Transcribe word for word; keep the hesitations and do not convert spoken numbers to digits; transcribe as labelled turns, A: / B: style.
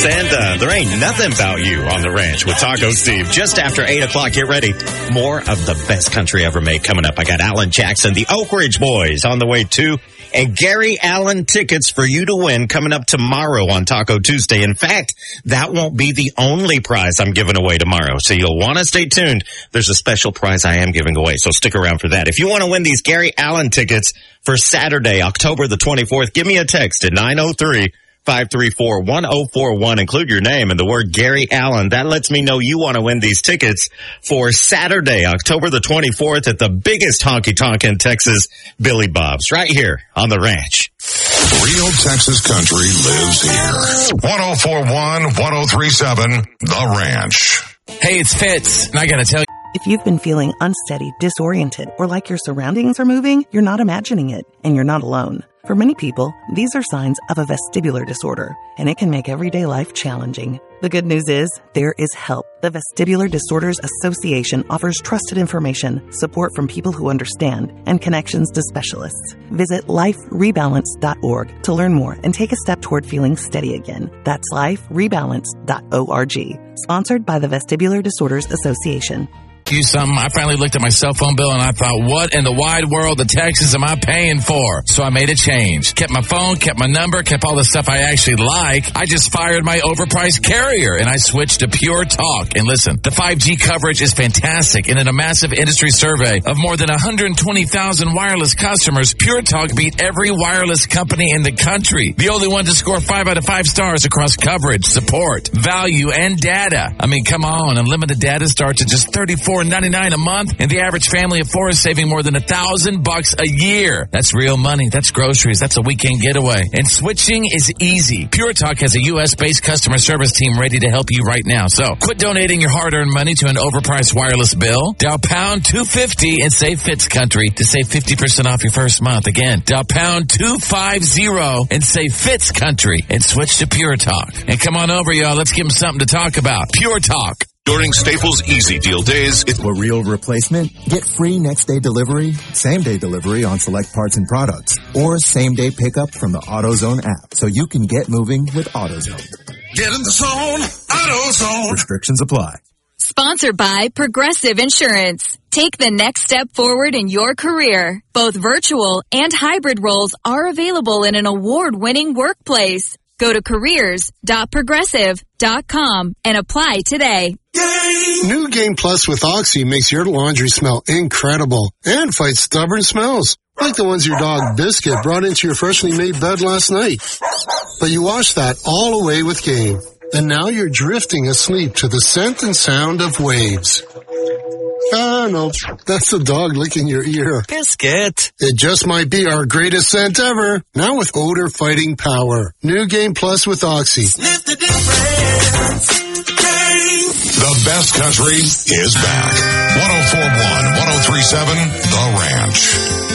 A: And uh, there ain't nothing about you on the ranch with Taco Steve. Just after eight o'clock, get ready. More of the best country ever made coming up. I got Alan Jackson, the Oak Ridge Boys on the way too. And Gary Allan tickets for you to win coming up tomorrow on Taco Tuesday. In fact, that won't be the only prize I'm giving away tomorrow. So you'll want to stay tuned. There's a special prize I am giving away. So stick around for that. If you want to win these Gary Allan tickets for Saturday, October the twenty-fourth, give me a text at nine oh three, five three four, one oh four one. Include your name and the word Gary Allan. That lets me know you want to win these tickets for Saturday, October the twenty-fourth at the biggest honky-tonk in Texas, Billy Bob's, right here on the ranch.
B: Real Texas country lives here. one oh four one, one oh three seven, The Ranch.
C: Hey, it's Fitz, and I gotta tell you.
D: If you've been feeling unsteady, disoriented, or like your surroundings are moving, you're not imagining it, and you're not alone. For many people, these are signs of a vestibular disorder, and it can make everyday life challenging. The good news is, there is help. The Vestibular Disorders Association offers trusted information, support from people who understand, and connections to specialists. Visit life rebalance dot org to learn more and take a step toward feeling steady again. That's life rebalance dot org. Sponsored by the Vestibular Disorders Association.
C: You something. I finally looked at my cell phone bill and I thought, what in the wide world of Texas am I paying for? So I made a change. Kept my phone, kept my number, kept all the stuff I actually like. I just fired my overpriced carrier and I switched to Pure Talk. And listen, the five G coverage is fantastic. And in a massive industry survey of more than one hundred twenty thousand wireless customers, Pure Talk beat every wireless company in the country. The only one to score five out of five stars across coverage, support, value, and data. I mean, come on. Unlimited data starts at just thirty-four ninety-nine a month, and the average family of four is saving more than a thousand bucks a year. That's real money. That's groceries. That's a weekend getaway. And switching is easy. Pure Talk has a U S-based customer service team ready to help you right now. So quit donating your hard-earned money to an overpriced wireless bill. Dial pound two fifty and say Fitz Country to save fifty percent off your first month. Again, dial pound two fifty and say Fitz Country and switch to Pure Talk. And come on over, y'all. Let's give them something to talk about. Pure Talk.
B: During Staples Easy Deal Days, it's
E: a real replacement. Get free next day delivery, same day delivery on select parts and products, or same day pickup from the AutoZone app, so you can get moving with AutoZone.
B: Get in the zone, AutoZone.
E: Restrictions apply.
F: Sponsored by Progressive Insurance. Take the next step forward in your career. Both virtual and hybrid roles are available in an award-winning workplace. Go to careers dot progressive dot com and apply today.
G: Yay! New Game Plus with Oxy makes your laundry smell incredible and fights stubborn smells, like the ones your dog Biscuit brought into your freshly made bed last night. But you wash that all away with Game, and now you're drifting asleep to the scent and sound of waves. Ah, no, that's the dog licking your ear.
A: Biscuit.
G: It just might be our greatest scent ever. Now with odor fighting power. New Game Plus with Oxy.
B: Sniff the difference. The best country is back. one oh four one, one oh three seven, The Ranch.